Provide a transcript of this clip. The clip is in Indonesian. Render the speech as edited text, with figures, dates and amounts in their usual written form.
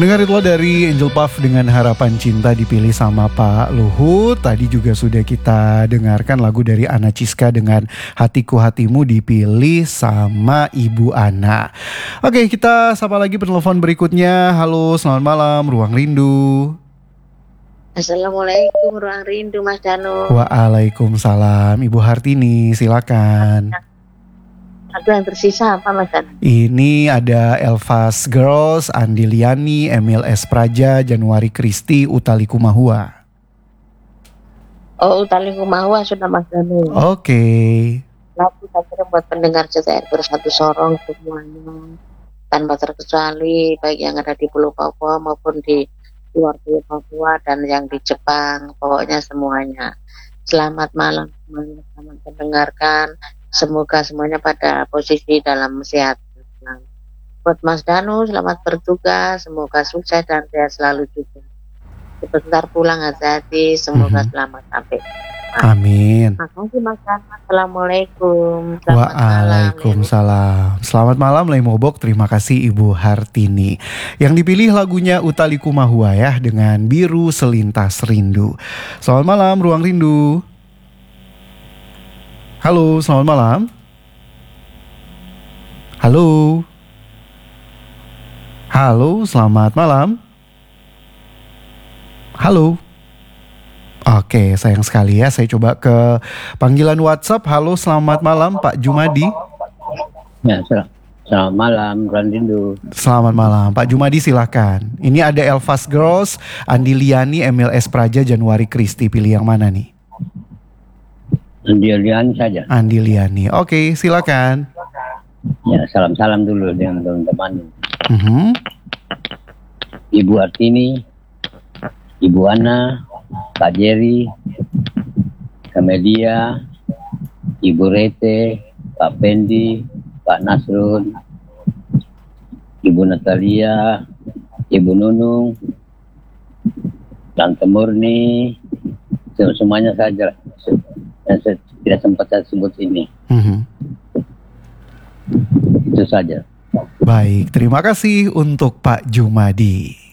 Pendengar itulah dari Angel Puff dengan Harapan Cinta dipilih sama Pak Luhut. Tadi juga sudah kita dengarkan lagu dari Ana Ciska dengan Hatiku Hatimu dipilih sama Ibu Ana. Oke, kita sapa lagi penelpon berikutnya. Halo, selamat malam, Ruang Rindu. Assalamualaikum, Ruang Rindu, Mas Danu. Waalaikumsalam, Ibu Hartini, silakan. Lagu yang tersisa apa, Mas Danu? Ini ada Elvas Girls, Andi Liani, Emil S. Praja, Januari Kristi, Utali Kumahua. Oh, Utali Kumahua sudah, Mas Danu. Oke. Lagu saya kira buat pendengar CTR Bersatu Sorong semuanya, tanpa terkecuali baik yang ada di Pulau Papua maupun di luar Pulau Papua dan yang di Jepang, pokoknya semuanya. Selamat malam semuanya, selamat mendengarkan. Semoga semuanya pada posisi dalam sehat. Buat Mas Danu, selamat bertugas, semoga sukses dan sehat selalu juga. Sebentar pulang hati-hati, semoga selamat sampai. Amin. Makasih Mas Danu. Assalamualaikum. Selamat Waalaikumsalam. Selamat malam Lemobok. Terima kasih Ibu Hartini. Yang dipilih lagunya Utali Kumahua ya dengan Biru Selintas Rindu. Selamat malam Ruang Rindu. Halo, selamat malam. Halo. Halo, selamat malam. Halo. Oke, sayang sekali ya. Saya coba ke panggilan WhatsApp. Halo, selamat malam Pak Jumadi. Ya, selamat malam, Ruang Rindu. Selamat malam, Pak Jumadi silahkan. Ini ada Elvas Girls, Andi Liani, Emil S. Praja, Januari Kristi. Pilih yang mana nih? Andi Liani saja. Andi Liani. Oke, silakan. Ya, salam-salam dulu dengan teman-teman. Ibu Artini, Ibu Ana, Pak Jerry, Kamelia, Ibu Rete, Pak Pendi, Pak Nasrun, Ibu Natalia, Ibu Nunung, Tante Murni, semuanya saja. Yang saya tidak sempat saya sebut ini. Itu saja. Baik, terima kasih untuk Pak Jumadi.